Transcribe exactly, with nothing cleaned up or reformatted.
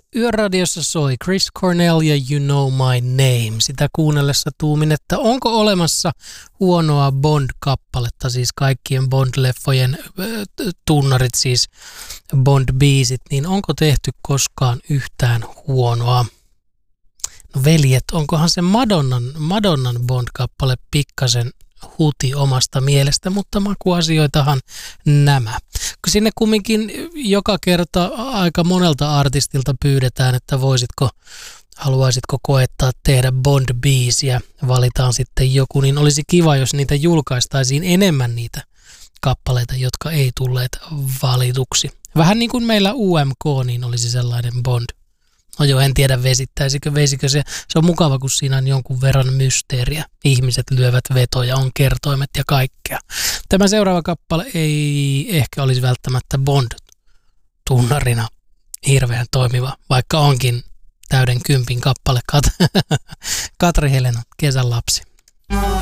Yöradiossa soi Chris Cornell ja You Know My Name. Sitä kuunnellessa tuumin, että onko olemassa huonoa Bond-kappaletta, siis kaikkien Bond-leffojen äh, tunnarit, siis Bond-biisit, niin onko tehty koskaan yhtään huonoa? No veljet, onkohan se Madonnan, Madonnan Bond-kappale pikkasen huti omasta mielestä, mutta makuasioitahan nämä. Sinne kumminkin joka kerta aika monelta artistilta pyydetään, että voisitko, haluaisitko koettaa tehdä Bond-biisiä, valitaan sitten joku, niin olisi kiva, jos niitä julkaistaisiin enemmän niitä kappaleita, jotka ei tulleet valituksi. Vähän niin kuin meillä U M K, niin olisi sellainen Bond. No joo, en tiedä vesittäisikö, veisikö se. Se on mukava, kun siinä on jonkun verran mysteeriä. Ihmiset lyövät vetoja, on kertoimet ja kaikkea. Tämä seuraava kappale ei ehkä olisi välttämättä Bond-tunnarina hirveän toimiva, vaikka onkin täyden kympin kappale Kat- Katri Helena, Kesän lapsi.